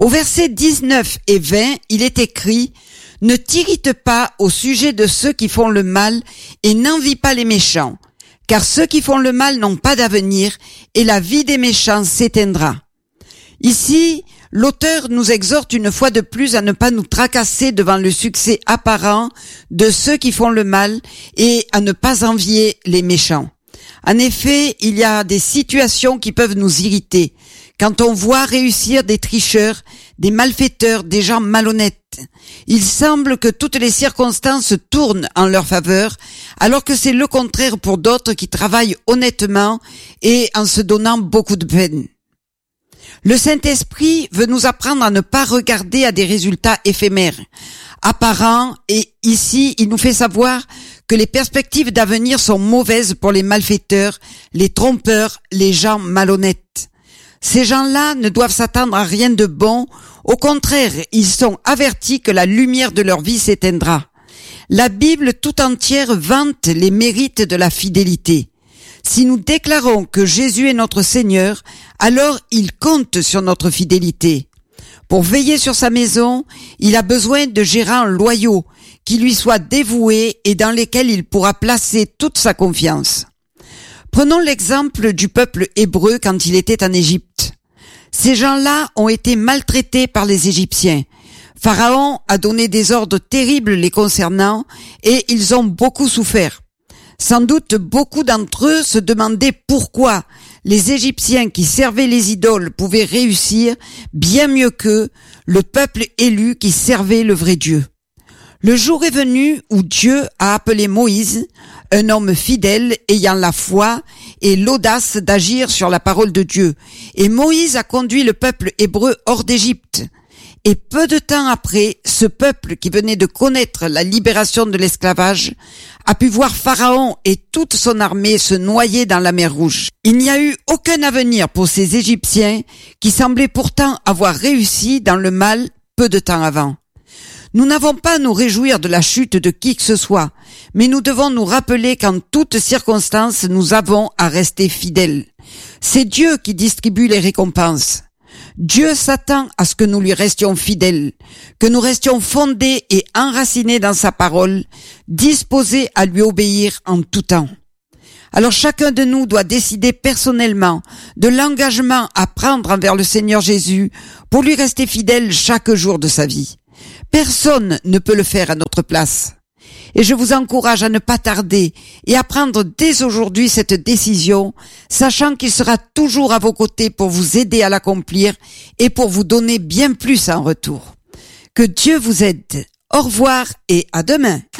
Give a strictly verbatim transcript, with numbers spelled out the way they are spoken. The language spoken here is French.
Au verset dix-neuf et vingt, il est écrit « Ne t'irrite pas au sujet de ceux qui font le mal et n'envie pas les méchants, car ceux qui font le mal n'ont pas d'avenir et la vie des méchants s'éteindra. » Ici, l'auteur nous exhorte une fois de plus à ne pas nous tracasser devant le succès apparent de ceux qui font le mal et à ne pas envier les méchants. En effet, il y a des situations qui peuvent nous irriter quand on voit réussir des tricheurs, des malfaiteurs, des gens malhonnêtes. Il semble que toutes les circonstances tournent en leur faveur, alors que c'est le contraire pour d'autres qui travaillent honnêtement et en se donnant beaucoup de peine. Le Saint-Esprit veut nous apprendre à ne pas regarder à des résultats éphémères, apparents, et ici, il nous fait savoir que les perspectives d'avenir sont mauvaises pour les malfaiteurs, les trompeurs, les gens malhonnêtes. Ces gens-là ne doivent s'attendre à rien de bon, au contraire, ils sont avertis que la lumière de leur vie s'éteindra. La Bible tout entière vante les mérites de la fidélité. Si nous déclarons que Jésus est notre Seigneur, alors il compte sur notre fidélité. Pour veiller sur sa maison, il a besoin de gérants loyaux, qui lui soient dévoués et dans lesquels il pourra placer toute sa confiance. Prenons l'exemple du peuple hébreu quand il était en Égypte. Ces gens-là ont été maltraités par les Égyptiens. Pharaon a donné des ordres terribles les concernant et ils ont beaucoup souffert. Sans doute beaucoup d'entre eux se demandaient pourquoi les Égyptiens qui servaient les idoles pouvaient réussir bien mieux qu'eux, le peuple élu qui servait le vrai Dieu. Le jour est venu où Dieu a appelé Moïse, un homme fidèle ayant la foi et l'audace d'agir sur la parole de Dieu. Et Moïse a conduit le peuple hébreu hors d'Égypte. Et peu de temps après, ce peuple qui venait de connaître la libération de l'esclavage a pu voir Pharaon et toute son armée se noyer dans la mer Rouge. Il n'y a eu aucun avenir pour ces Égyptiens qui semblaient pourtant avoir réussi dans le mal peu de temps avant. Nous n'avons pas à nous réjouir de la chute de qui que ce soit, mais nous devons nous rappeler qu'en toutes circonstances, nous avons à rester fidèles. C'est Dieu qui distribue les récompenses. Dieu s'attend à ce que nous lui restions fidèles, que nous restions fondés et enracinés dans sa parole, disposés à lui obéir en tout temps. Alors chacun de nous doit décider personnellement de l'engagement à prendre envers le Seigneur Jésus pour lui rester fidèle chaque jour de sa vie. Personne ne peut le faire à notre place. Et je vous encourage à ne pas tarder et à prendre dès aujourd'hui cette décision, sachant qu'il sera toujours à vos côtés pour vous aider à l'accomplir et pour vous donner bien plus en retour. Que Dieu vous aide. Au revoir et à demain.